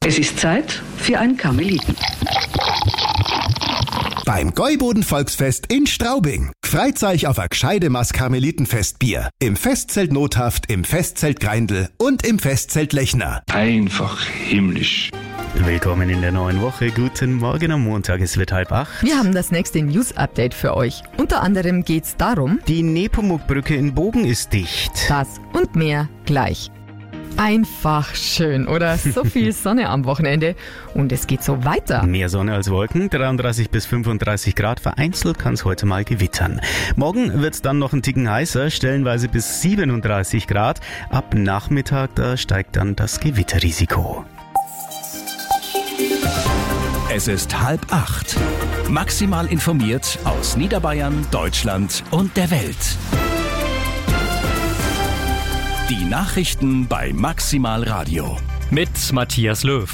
Es ist Zeit für ein Karmeliten. Beim Gäuboden-Volksfest in Straubing. Freut euch auf ein gescheide Maß Karmelitenfestbier. Im Festzelt Nothaft, im Festzelt Greindl und im Festzelt Lechner. Einfach himmlisch. Willkommen in der neuen Woche. Guten Morgen am Montag, es wird 7:30. Wir haben das nächste News-Update für euch. Unter anderem geht's darum, Die Nepomuk-Brücke in Bogen ist dicht. das und mehr gleich. Einfach schön, oder? So viel Sonne am Wochenende und es geht so weiter. Mehr Sonne als Wolken, 33 bis 35 Grad. Vereinzelt kann es heute mal gewittern. Morgen wird es dann noch ein Ticken heißer, stellenweise bis 37 Grad. Ab Nachmittag, da steigt dann das Gewitterrisiko. Es ist 7:30. Maximal informiert aus Niederbayern, Deutschland und der Welt. Die Nachrichten bei Maximal Radio. Mit Matthias Löw.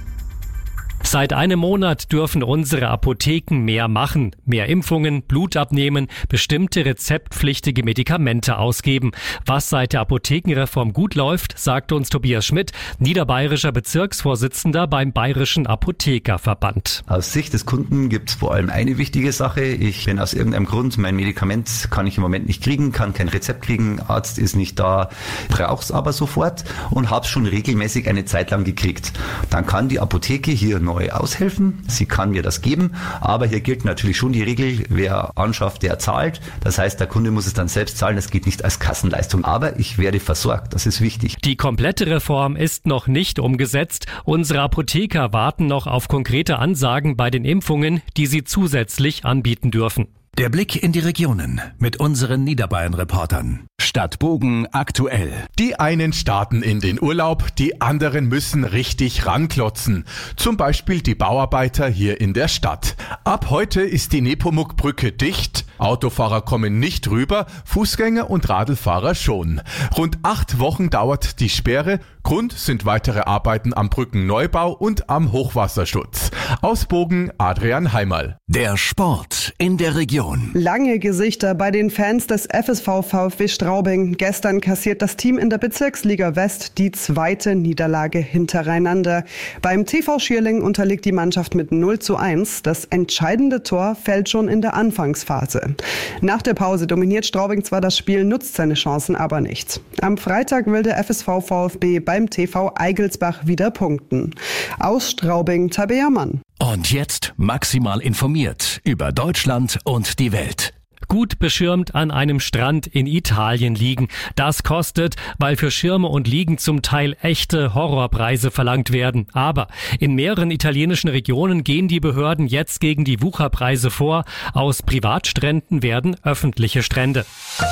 Seit einem Monat dürfen unsere Apotheken mehr machen. Mehr Impfungen, Blut abnehmen, bestimmte rezeptpflichtige Medikamente ausgeben. Was seit der Apothekenreform gut läuft, sagt uns Tobias Schmidt, niederbayerischer Bezirksvorsitzender beim Bayerischen Apothekerverband. Aus Sicht des Kunden gibt es vor allem eine wichtige Sache. Ich bin aus irgendeinem Grund, mein Medikament kann ich im Moment nicht kriegen, kann kein Rezept kriegen, Arzt ist nicht da, brauche es aber sofort und habe es schon regelmäßig eine Zeit lang gekriegt. Dann kann die Apotheke hier neu aushelfen. Sie kann mir das geben, aber hier gilt natürlich schon die Regel, wer anschafft, der zahlt. Das heißt, der Kunde muss es dann selbst zahlen, das geht nicht als Kassenleistung. Aber ich werde versorgt, das ist wichtig. Die komplette Reform ist noch nicht umgesetzt. Unsere Apotheker warten noch auf konkrete Ansagen bei den Impfungen, die sie zusätzlich anbieten dürfen. Der Blick in die Regionen mit unseren Niederbayern-Reportern. Stadt Bogen aktuell. Die einen starten in den Urlaub, die anderen müssen richtig ranklotzen. Zum Beispiel die Bauarbeiter hier in der Stadt. Ab heute ist die Nepomuk-Brücke dicht. Autofahrer kommen nicht rüber, Fußgänger und Radlfahrer schon. Rund 8 Wochen dauert die Sperre. Grund sind weitere Arbeiten am Brückenneubau und am Hochwasserschutz. Aus Bogen Adrian Heimerl. Der Sport in der Region. Lange Gesichter bei den Fans des FSV VfB Straubing. Gestern kassiert das Team in der Bezirksliga West die 2. Niederlage hintereinander. Beim TV Schierling unterliegt die Mannschaft mit 0:1. Das entscheidende Tor fällt schon in der Anfangsphase. Nach der Pause dominiert Straubing zwar das Spiel, nutzt seine Chancen aber nicht. Am Freitag will der FSV VfB beim TV Eigelsbach wieder punkten. Aus Straubing, Tabea Mann. Und jetzt maximal informiert über Deutschland und die Welt. Gut beschirmt an einem Strand in Italien liegen. Das kostet, weil für Schirme und Liegen zum Teil echte Horrorpreise verlangt werden. Aber in mehreren italienischen Regionen gehen die Behörden jetzt gegen die Wucherpreise vor. Aus Privatstränden werden öffentliche Strände.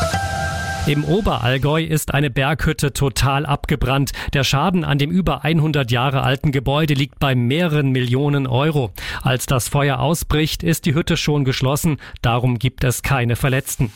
Im Oberallgäu ist eine Berghütte total abgebrannt. Der Schaden an dem über 100 Jahre alten Gebäude liegt bei mehreren Millionen Euro. Als das Feuer ausbricht, ist die Hütte schon geschlossen. Darum gibt es keine Verletzten.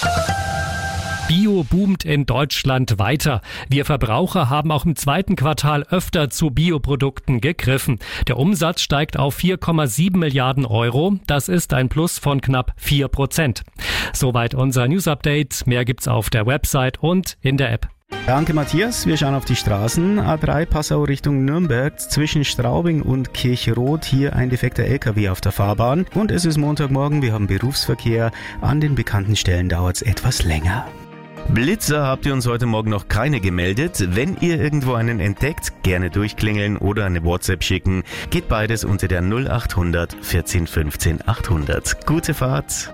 Bio boomt in Deutschland weiter. Wir Verbraucher haben auch im 2. Quartal öfter zu Bioprodukten gegriffen. Der Umsatz steigt auf 4,7 Milliarden Euro. Das ist ein Plus von knapp 4%. Soweit unser News-Update. Mehr gibt's auf der Website und in der App. Danke Matthias, wir schauen auf die Straßen. A3 Passau Richtung Nürnberg, zwischen Straubing und Kirchroth, hier ein defekter LKW auf der Fahrbahn. Und es ist Montagmorgen, wir haben Berufsverkehr. An den bekannten Stellen dauert's etwas länger. Blitzer habt ihr uns heute Morgen noch keine gemeldet. Wenn ihr irgendwo einen entdeckt, gerne durchklingeln oder eine WhatsApp schicken. Geht beides unter der 0800 14 15 800. Gute Fahrt.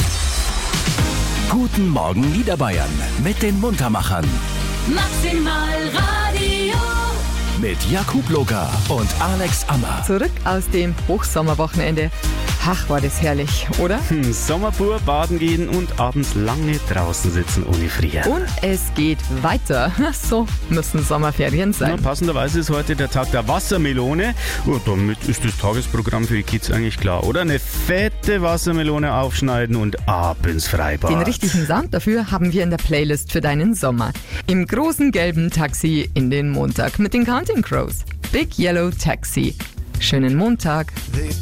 Guten Morgen Niederbayern mit den Muntermachern. Maximal Radio. Mit Jakub Loga und Alex Ammer. Zurück aus dem Hochsommerwochenende. Ach, war das herrlich, oder? Sommer pur, baden gehen und abends lange draußen sitzen ohne Frieren. Und es geht weiter. So müssen Sommerferien sein. Ja, passenderweise ist heute der Tag der Wassermelone. Und damit ist das Tagesprogramm für die Kids eigentlich klar, oder? Eine fette Wassermelone aufschneiden und ab ins Freibad. Den richtigen Sound dafür haben wir in der Playlist für deinen Sommer. Im großen gelben Taxi in den Montag mit den Counting Crows. Big Yellow Taxi. Schönen Montag.